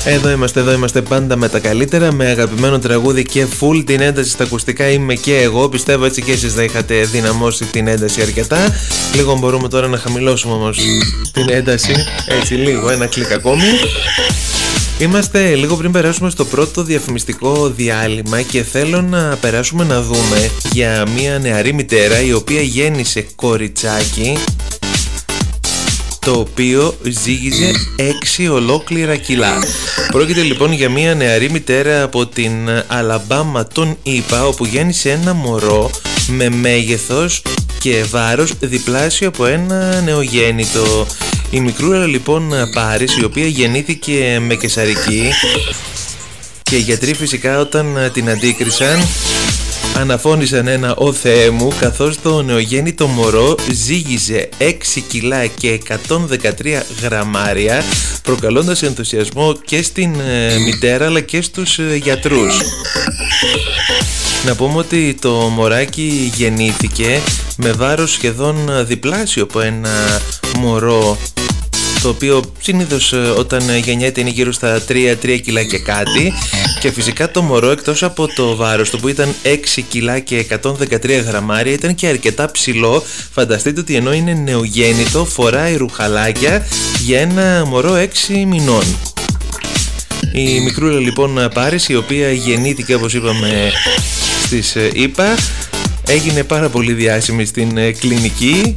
Εδώ είμαστε πάντα με τα καλύτερα, με αγαπημένο τραγούδι και full την ένταση στα ακουστικά. Είμαι και εγώ, πιστεύω έτσι και εσείς θα είχατε δυναμώσει την ένταση αρκετά. Λίγο μπορούμε τώρα να χαμηλώσουμε όμως την ένταση, έτσι λίγο, ένα κλικ ακόμη. Είμαστε λίγο πριν περάσουμε στο πρώτο διαφημιστικό διάλειμμα και θέλω να περάσουμε να δούμε για μια νεαρή μητέρα η οποία γέννησε κοριτσάκι το οποίο ζύγιζε 6 ολόκληρα κιλά. Πρόκειται λοιπόν για μια νεαρή μητέρα από την Αλαμπάμα των ΗΠΑ, όπου γέννησε ένα μωρό με μέγεθος και βάρος διπλάσιο από ένα νεογέννητο. Η μικρούλα λοιπόν Πάρις, η οποία γεννήθηκε με καισαρική, και οι γιατροί φυσικά όταν την αντίκρισαν αναφώνησαν ένα «Ω Θεέ μου», καθώς το νεογέννητο μωρό ζύγιζε 6 κιλά και 113 γραμμάρια, προκαλώντας ενθουσιασμό και στην μητέρα αλλά και στους γιατρούς. Να πούμε ότι το μωράκι γεννήθηκε με βάρος σχεδόν διπλάσιο από ένα μωρό, το οποίο συνήθως όταν γεννιέται είναι γύρω στα 3 κιλά και κάτι, και φυσικά το μωρό εκτός από το βάρος του που ήταν 6 κιλά και 113 γραμμάρια ήταν και αρκετά ψηλό. Φανταστείτε ότι ενώ είναι νεογέννητο φοράει ρουχαλάκια για ένα μωρό 6 μηνών. Η μικρούλα λοιπόν Πάρις, η οποία γεννήθηκε όπως είπαμε στις ΗΠΑ, έγινε πάρα πολύ διάσημη στην κλινική.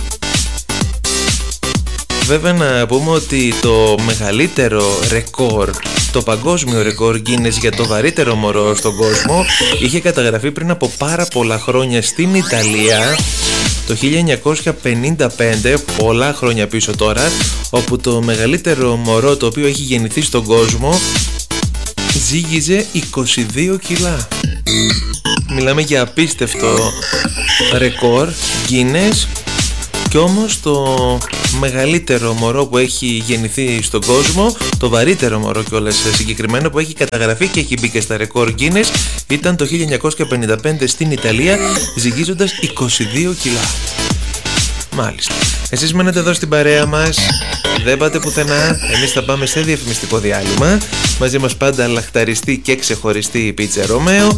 Βέβαια να πούμε ότι το μεγαλύτερο ρεκόρ, το παγκόσμιο ρεκόρ Guinness για το βαρύτερο μωρό στον κόσμο, είχε καταγραφεί πριν από πάρα πολλά χρόνια στην Ιταλία το 1955, πολλά χρόνια πίσω τώρα, όπου το μεγαλύτερο μωρό το οποίο έχει γεννηθεί στον κόσμο ζύγιζε 22 κιλά. Μιλάμε για απίστευτο ρεκόρ Guinness. Κι όμως το μεγαλύτερο μωρό που έχει γεννηθεί στον κόσμο, το βαρύτερο μωρό κιόλας συγκεκριμένα που έχει καταγραφεί και έχει μπει και στα ρεκόρ Guinness, ήταν το 1955 στην Ιταλία, ζυγίζοντας 22 κιλά. Μάλιστα. Εσείς μένετε εδώ στην παρέα μας, δεν πάτε πουθενά, εμείς θα πάμε σε διαφημιστικό διάλειμμα. Μαζί μας πάντα λαχταριστή και ξεχωριστή η πίτσα Ρωμαίο.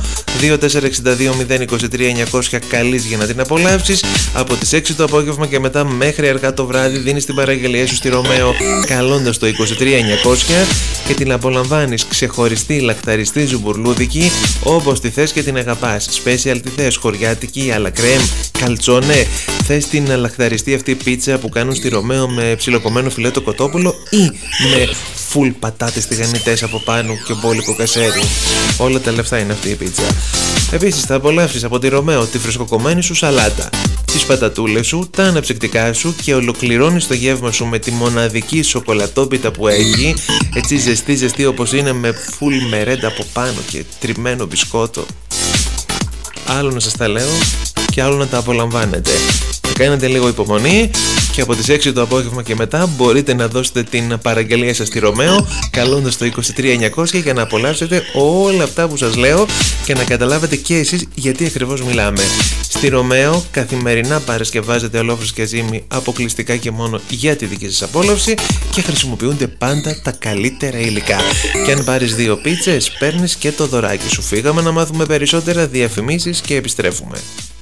2462-023-900, καλείς για να την απολαύσεις. Από τις 6 το απόγευμα και μετά μέχρι αργά το βράδυ δίνεις την παραγγελία σου στη Ρωμαίο καλώντας το 23900 και την απολαμβάνεις ξεχωριστή λαχταριστή ζουμπουρλούδικη όπως τη θες και την αγαπάς. Special τι θες, χωριάτικη, αλλά κρέμ, καλτσόνε. Θες την λαχταριστή αυτή πίτσα που κάνουν στη Ρωμαίο με ψιλοκομμένο φιλέτο κοτόπουλο ή με φουλ πατάτες τηγανιτές από πάνω και μπόλικο κασέρι? Όλα τα λεφτά είναι αυτή η πίτσα. Επίσης θα απολαύσεις από τη Ρωμαίο τη φρεσκοκομμένη σου σαλάτα, τις πατατούλες σου, τα αναψυκτικά σου και ολοκληρώνεις το γεύμα σου με τη μοναδική σοκολατόπιτα που έχει, έτσι ζεστή όπως είναι, με φουλ μερέντα από πάνω και τριμμένο μπισκότο. Άλλο να σας τα λέω και άλλο να τα απολαμβάνετε. Θα κάνετε λίγο υπομονή και από τις 6 το απόγευμα και μετά μπορείτε να δώσετε την παραγγελία σας στη Ρωμαίο καλώντας το 23900 για να απολαύσετε όλα αυτά που σας λέω και να καταλάβετε και εσείς γιατί ακριβώς μιλάμε. Στη Ρωμαίο καθημερινά παρασκευάζετε ολόφρυσκια ζύμη αποκλειστικά και μόνο για τη δική σας απόλαυση και χρησιμοποιούνται πάντα τα καλύτερα υλικά. Και αν πάρεις 2 πίτσες παίρνεις και το δωράκι σου. Φύγαμε να μάθουμε περισσότερα, διαφημίσεις και επιστρέφουμε.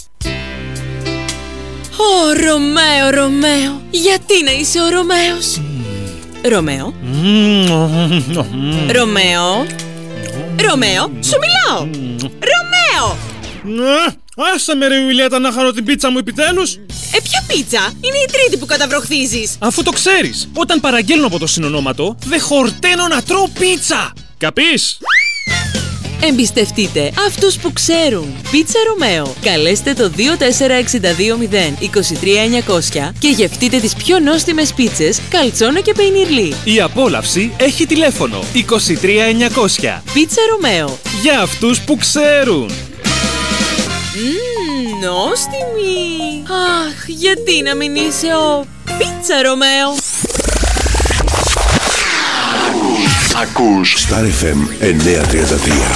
Ω Ρωμαίο, γιατί να είσαι ο Ρωμαίος? Ρωμαίο, Ρωμαίο, σου μιλάω! Ρωμαίο! Άσε με ρε Ιουλιέτα να χαρώ την πίτσα μου επιτέλους! Ποια πίτσα? Είναι η τρίτη που καταβροχθίζεις! Αφού το ξέρεις, όταν παραγγέλνω από το συνονόματο, δεν χορταίνω να τρώω πίτσα! Καπείς? Εμπιστευτείτε αυτούς που ξέρουν. Πίτσα Ρωμαίο. Καλέστε το 24620 23900 και γευτείτε τις πιο νόστιμες πίτσες, καλτσόνα και πεϊνιρλί. Η απόλαυση έχει τηλέφωνο 23900. Πίτσα Ρωμαίο. Για αυτούς που ξέρουν. Νόστιμη. Αχ, γιατί να μην είσαι ο Πίτσα Ρωμαίο? Ακούς Star FM 933.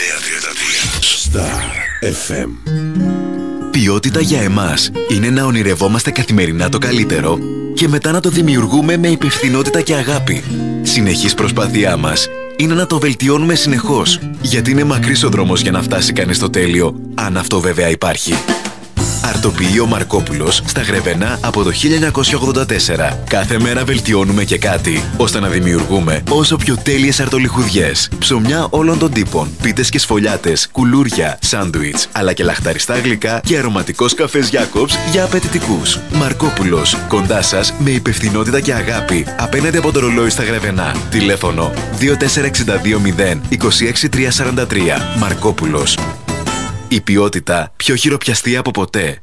Star FM. Ποιότητα για εμάς είναι να ονειρευόμαστε καθημερινά το καλύτερο και μετά να το δημιουργούμε με υπευθυνότητα και αγάπη. Συνεχής προσπάθειά μας είναι να το βελτιώνουμε συνεχώς. Γιατί είναι μακρύς ο δρόμος για να φτάσει κανείς στο τέλειο, αν αυτό βέβαια υπάρχει. Αρτοποιείο Μαρκόπουλος στα Γρεβενά από το 1984. Κάθε μέρα βελτιώνουμε και κάτι, ώστε να δημιουργούμε όσο πιο τέλειες αρτολιχουδιές. Ψωμιά όλων των τύπων, πίτες και σφολιάτες, κουλούρια, σάντουιτς, αλλά και λαχταριστά γλυκά και αρωματικός καφές Jacobs για απαιτητικούς. Μαρκόπουλος, κοντά σας με υπευθυνότητα και αγάπη, απέναντι από το ρολόι στα Γρεβενά. Τηλέφωνο 24620 26343. Μαρκόπουλος. Η ποιότητα πιο χειροπιαστή από ποτέ.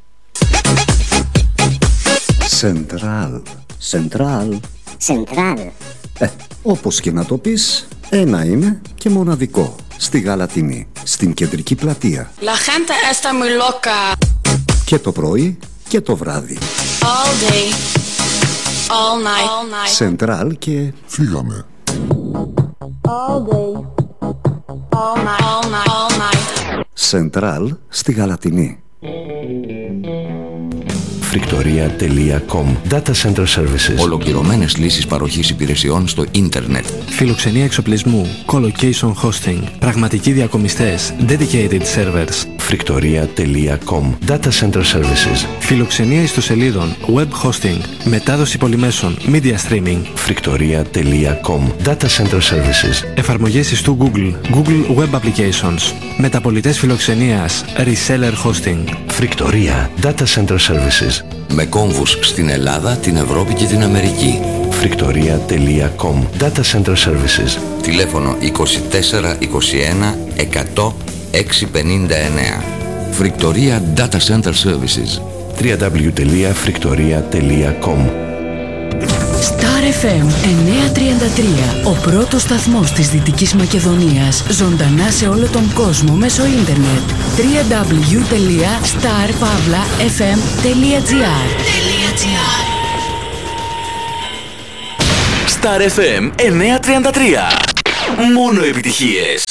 Σεντράλ. Σεντράλ. Όπως και να το πεις, ένα είναι και μοναδικό. Στη Γαλατινή, στην κεντρική πλατεία. La gente está muy loca. Και το πρωί και το βράδυ. All day. All night. Σεντράλ και... Φύγαμε. All day. All night. Σεντράλ στη Γαλατινή. Frictoria.com Data Center Services. Ολοκληρωμένες λύσεις παροχής υπηρεσιών στο ίντερνετ. Φιλοξενία εξοπλισμού, colocation hosting, πραγματικοί διακομιστές, dedicated servers. Frictoria.com Data Center Services. Φιλοξενία ιστοσελίδων, web hosting, μετάδοση πολυμέσων, media streaming. Frictoria.com Data Center Services. Εφαρμογές ιστού Google, Google Web Applications. Μεταπολιτές φιλοξενίας, reseller hosting. Frictoria Data Center Services. Με κόμβους στην Ελλάδα, την Ευρώπη και την Αμερική. Frictoria.com Data Center Services. Τηλέφωνο 24 21 100 659. Frictoria Data Center Services. www.frictoria.com Star FM 933, ο πρώτος σταθμός της Δυτικής Μακεδονίας, ζωντανά σε όλο τον κόσμο μέσω ίντερνετ. www.starpavlafm.gr Star FM 933. Μόνο επιτυχίες.